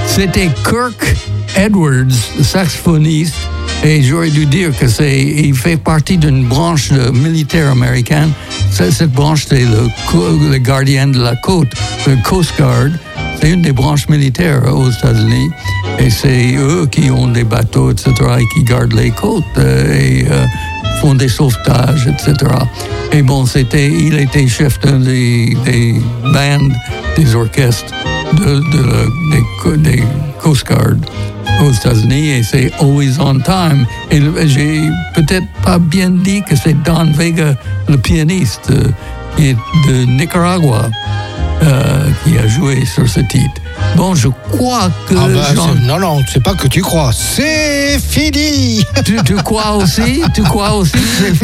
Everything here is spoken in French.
C'était Kirk Edwards, le saxophoniste, et j'aurais dû dire que il fait partie d'une branche militaire américaine. Cette branche, c'est le gardien de la côte, le Coast Guard. C'est une des branches militaires aux États-Unis. Et c'est eux qui ont des bateaux, etc., et qui gardent les côtes et font des sauvetages, etc. Et bon, il était chef des bandes, des orchestres des Coast Guard aux États-Unis, et c'est Always on Time. Et j'ai peut-être pas bien dit que c'est Don Vega, le pianiste, qui est de Nicaragua, qui a joué sur ce titre. Bon, je crois que... Non, c'est pas que tu crois, c'est fini. Tu crois aussi? Tu crois aussi que c'est fini?